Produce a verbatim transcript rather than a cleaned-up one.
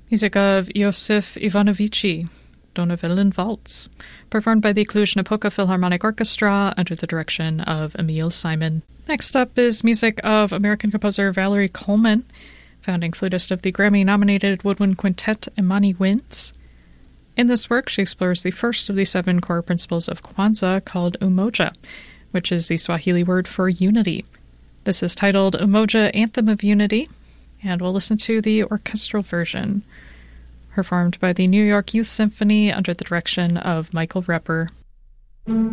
Music of Iosif Ivanovici, Donovan Waltz, performed by the Cluj-Napoca Philharmonic Orchestra under the direction of Emil Simon. Next up is music of American composer Valerie Coleman, founding flutist of the Grammy-nominated woodwind quintet Imani Winds. In this work, she explores the first of the seven core principles of Kwanzaa called Umoja, which is the Swahili word for unity. This is titled Umoja Anthem of Unity, and we'll listen to the orchestral version, performed by the New York Youth Symphony under the direction of Michael Repper.